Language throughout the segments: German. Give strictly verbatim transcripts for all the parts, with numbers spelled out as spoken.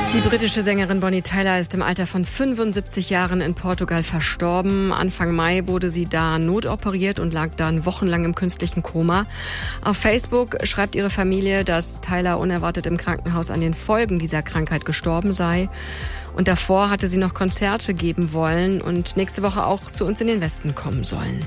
Die britische Sängerin Bonnie Tyler ist im Alter von fünfundsiebzig Jahren in Portugal verstorben. Anfang Mai wurde sie da notoperiert und lag dann wochenlang im künstlichen Koma. Auf Facebook schreibt ihre Familie, dass Tyler unerwartet im Krankenhaus an den Folgen dieser Krankheit gestorben sei. Und davor hatte sie noch Konzerte geben wollen und nächste Woche auch zu uns in den Westen kommen sollen.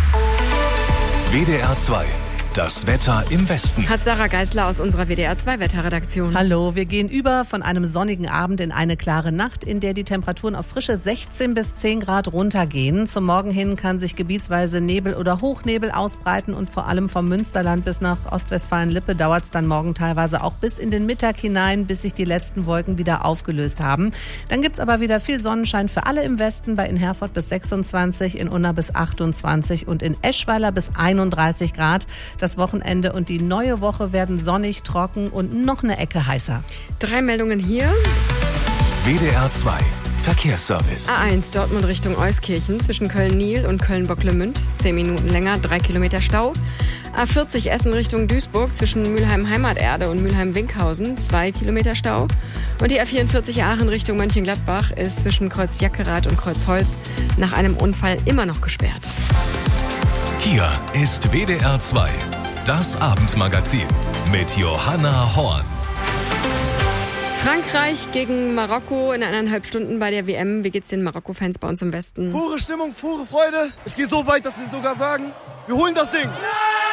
W D R zwei. Das Wetter im Westen. Hat Sarah Geisler aus unserer W D R zwei Wetterredaktion. Hallo, wir gehen über von einem sonnigen Abend in eine klare Nacht, in der die Temperaturen auf frische sechzehn bis zehn Grad runtergehen. Zum Morgen hin kann sich gebietsweise Nebel oder Hochnebel ausbreiten und vor allem vom Münsterland bis nach Ostwestfalen-Lippe dauert es dann morgen teilweise auch bis in den Mittag hinein, bis sich die letzten Wolken wieder aufgelöst haben. Dann gibt's aber wieder viel Sonnenschein für alle im Westen, bei in Herford bis sechsundzwanzig, in Unna bis achtundzwanzig und in Eschweiler bis einunddreißig Grad. Das Wochenende und die neue Woche werden sonnig, trocken und noch eine Ecke heißer. Drei Meldungen hier. W D R zwei Verkehrsservice. A eins Dortmund Richtung Euskirchen zwischen Köln-Niel und Köln-Bocklemünd. Zehn Minuten länger, drei Kilometer Stau. A vierzig Essen Richtung Duisburg zwischen Mülheim-Heimaterde und Mülheim-Winkhausen. Zwei Kilometer Stau. Und die A vierundvierzig Aachen Richtung Mönchengladbach ist zwischen Kreuz Jackerath und Kreuzholz nach einem Unfall immer noch gesperrt. Hier ist W D R zwei. Das Abendmagazin mit Johanna Horn. Frankreich gegen Marokko in eineinhalb Stunden bei der W M. Wie geht's den Marokko-Fans bei uns im Westen? Pure Stimmung, pure Freude. Ich gehe so weit, dass wir sogar sagen, wir holen das Ding. Ja!